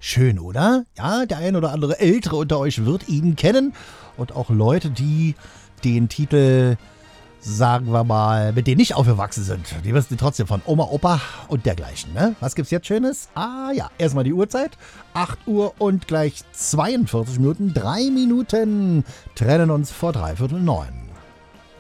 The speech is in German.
Schön, oder? Ja, der ein oder andere Ältere unter euch wird ihn kennen. Und auch Leute, die den Titel, sagen wir mal, mit denen nicht aufgewachsen sind. Die wissen die trotzdem von Oma, Opa und dergleichen, ne? Was gibt's jetzt Schönes? Ah ja, erstmal die Uhrzeit. 8 Uhr und gleich 42 Minuten. 3 Minuten trennen uns vor 8:45.